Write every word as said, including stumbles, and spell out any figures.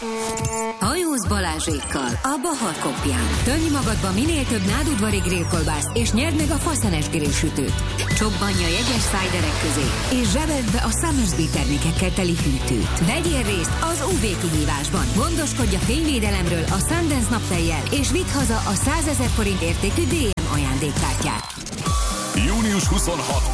Hajóz Balázsékkal a Bahar Kopján. Tölj magadba minél több nádudvari grillkolbászt, és nyerd meg a faszenes grillsütőt. Csobbanj a jegyes szájderek közé, és zsebeld be a Summersby termékekkel teli hűtőt. Vegyél részt az ú vé kihívásban. Gondoskodj a fényvédelemről a Sundance naptejjel, és vidd haza a százezer forint értékű dé em ajándékkártyát. június huszonhatodika